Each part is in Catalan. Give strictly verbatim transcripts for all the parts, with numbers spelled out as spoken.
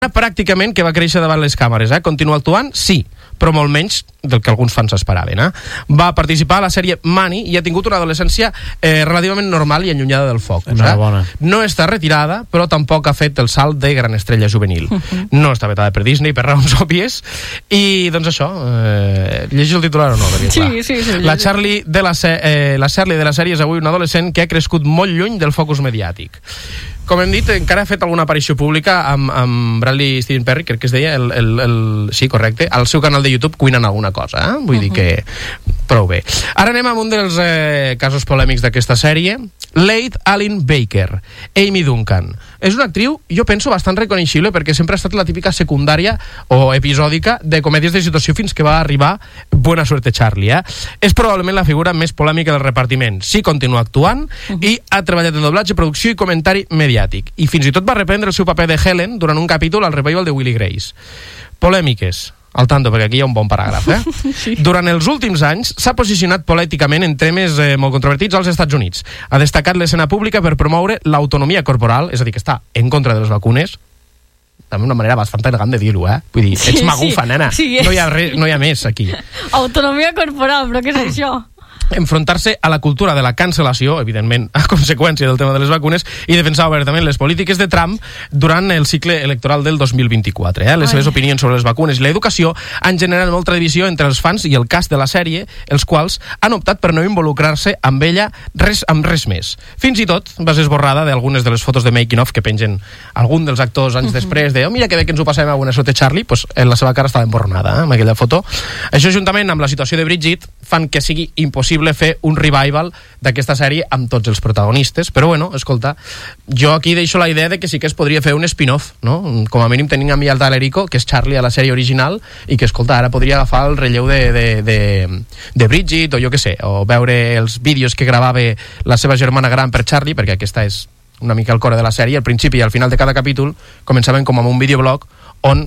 pràcticament que va créixer davant les càmeres, eh? Continua actuant? Sí, però molt menys del que alguns fans esperaven, eh? Va participar a la sèrie Money i ha tingut una adolescència eh, relativament normal i allunyada del focus, eh? No està retirada, però tampoc ha fet el salt de gran estrella juvenil. No està vetada per Disney per raons òbvies i, doncs això, eh, llegeix el titular o no? Sí, sí, sí. La Charlie de la, eh, la Charlie de la sèrie és avui una adolescent que ha crescut molt lluny del focus mediàtic. Com hem dit, encara ha fet alguna aparició pública amb, amb Bradley Steven Perry, crec que es deia, el, el, el, sí, correcte, al seu canal de YouTube cuinant alguna cosa, eh? Vull uh-huh. dir que prou bé. Ara anem amb un dels eh, casos polèmics d'aquesta sèrie, Leigh Allyn Baker, Amy Duncan. És una actriu, jo penso, bastant reconeixible perquè sempre ha estat la típica secundària o episòdica de comèdies de situació fins que va arribar Buena Suerte Charlie, eh? És probablement la figura més polèmica del repartiment. Sí, continua actuant uh-huh. i ha treballat en doblatge, producció i comentari mediàtic. I fins i tot va reprendre el seu paper de Helen durant un capítol al revival de Will i Grace. Polèmiques. Al tanto, perquè aquí hi ha un bon paràgraf, eh? Sí. Durant els últims anys s'ha posicionat políticament en temes eh, molt controvertits als Estats Units. Ha destacat l'escena pública per promoure l'autonomia corporal, és a dir, que està en contra de les vacunes, també una manera bastant elegant de dir-ho, eh? Vull dir, ets magufa, sí, nena. Sí, no, hi ha res, no hi ha més aquí. Autonomia corporal, però què és això? Enfrontar-se a la cultura de la cancel·lació, evidentment, a conseqüència del tema de les vacunes, i defensar obertament les polítiques de Trump durant el cicle electoral del dos mil vint-i-quatre. Eh? Les Ai. seves opinions sobre les vacunes i l'educació han generat molta divisió entre els fans i el cast de la sèrie, els quals han optat per no involucrar-se amb ella res, amb res més. Fins i tot va ser esborrada d'algunes de les fotos de making-of que pengen algun dels actors anys uh -huh. després de oh, mira que bé que ens ho passem a Buena Suerte Charlie, pues, la seva cara estava emborronada, eh, amb aquella foto. Això, juntament amb la situació de Bridget, fan que sigui impossible fer un revival d'aquesta sèrie amb tots els protagonistes, però bueno, escolta, jo aquí deixo la idea de que sí que es podria fer un spin-off, no? Com a mínim tenim a mi el Talerico, que és Charlie a la sèrie original, i que, escolta, ara podria agafar el relleu de, de, de, de Bridget, o jo què sé, o veure els vídeos que gravava la seva germana gran per Charlie, perquè aquesta és una mica el core de la sèrie, al principi i al final de cada capítol començaven com amb un videoblog on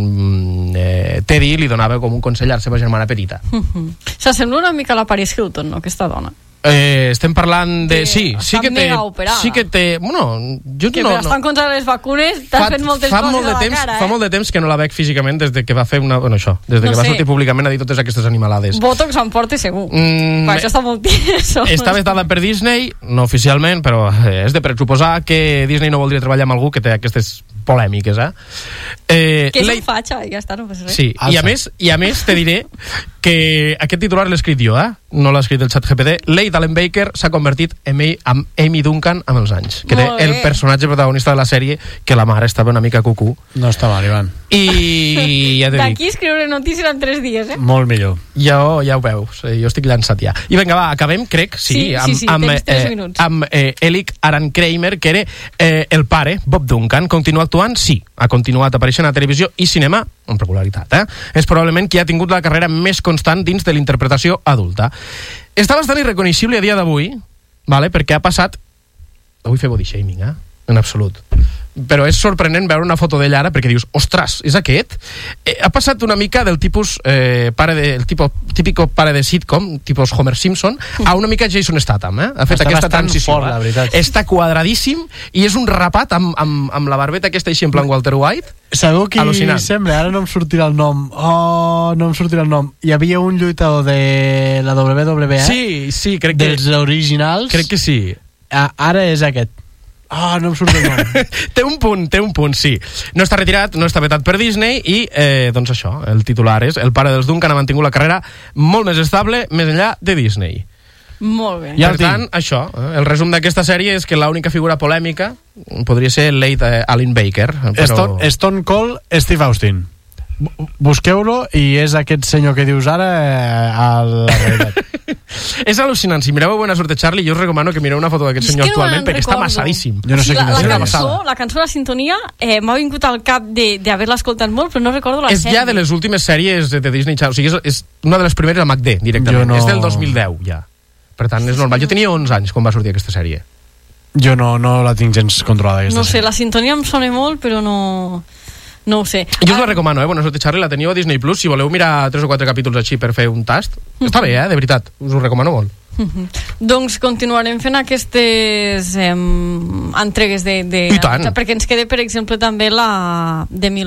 mm, eh, Teddy li donava com un consell a la seva germana petita. Uh-huh. S'assembla una mica a la Paris Hilton, no?, aquesta dona. Eh, estem parlant de... Sí, sí que té... Sí que té... Bueno, jo que no... Que està en contra de les vacunes, t'has fet moltes fa coses molt de a la temps, cara, eh? Fa molt de temps que no la veig físicament des de que va fer una... Bueno, això, des de no que sé. va sortir públicament a dir totes aquestes animalades. Botox en porta segur. Mm, això està molt tieso. Està vetada per Disney, no oficialment, però és de pressuposar que Disney no voldria treballar amb algú que té aquestes polèmiques, eh? eh que és un fatxa, i ja està, no passa res. Sí, i a més, i a més te diré que aquest titular l'he escrit jo, eh? No l'ha escrit el xat G P T. Leigh Allyn Baker s'ha convertit en Amy Duncan amb els anys, que té el personatge protagonista de la sèrie, que la mare estava una mica cucú. No estava arribant. I ja t'he dit. D'aquí escriure notícies en tres dies, eh? Molt millor. Ja, ja ho veus, jo estic llançat ja. I vinga, va, acabem, crec, sí, sí, amb, sí, sí, amb, tens tres eh, minuts. amb eh, Elic Aran Kramer, que era eh, el pare, Bob Duncan. Continua actuant? Sí. Ha continuat apareixent a televisió i cinema amb regularitat, eh? És probablement qui ha tingut la carrera més constant dins de l'interpretació adulta. Està bastant irreconeixible a dia d'avui, vale? Perquè ha passat... No vull fer body shaming, eh? En absolut. Però és sorprenent veure una foto d'ella ara perquè dius, ostres, és aquest? Eh, ha passat una mica del tipus eh, pare de, el tipo, típico pare de sitcom, tipus Homer Simpson, a una mica Jason Statham, eh? Ha fet Està aquesta transició. Fort, la veritat. Està quadradíssim i és un rapat amb, amb, amb la barbeta aquesta així en plan Walter White. Sabeu qui sembla? Ara no em sortirà el nom. Oh, no em sortirà el nom. Hi havia un lluitador de la W W E. Sí, sí, crec que... Dels originals. Crec que sí. Ah, ara és aquest. Ah, oh, no em surt el nom. té un punt, té un punt, sí. No està retirat, no està vetat per Disney i, eh, doncs això, el titular és el pare dels Duncan ha mantingut la carrera molt més estable més enllà de Disney. Molt bé. I per tant, això, el resum d'aquesta sèrie és que l'única figura polèmica podria ser Leigh Allyn Baker. Però... Stone, Stone Cold Steve Austin. Busqueu-lo i és aquest senyor que dius ara eh, a la realitat. És al·lucinant. Si mireu Buena Suerte Charlie, jo us recomano que mireu una foto d'aquest senyor actualment perquè està massadíssim. Jo no sé sí, quina la, és la, cançó, la cançó, la sintonia, eh, m'ha vingut al cap d'haver-la escoltat molt, però no recordo la és sèrie. És ja de les últimes sèries de Disney Channel. O sigui, és, és una de les primeres a Mac D, directament. No... És del dos mil deu, ja. Per tant, és normal. Jo tenia onze anys quan va sortir aquesta sèrie. Jo no, no la tinc gens controlada. No sé, la sintonia em sona molt, però no... No ho sé. Jo us la recomano, eh? Buena Suerte Charlie, la teniu a Disney Plus. Si voleu mirar tres o quatre capítols així per fer un tast, mm-hmm. Està bé, eh? De veritat. Us ho recomano molt. Mm-hmm. Doncs continuarem fent aquestes eh, entregues de, de I tant. perquè ens queda, per exemple, també la de mil